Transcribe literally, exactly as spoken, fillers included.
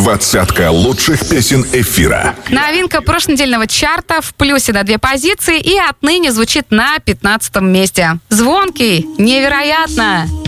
Двадцатка лучших песен эфира. Новинка прошлонедельного чарта в плюсе на две позиции и отныне звучит на пятнадцатом месте. Звонкий, невероятно.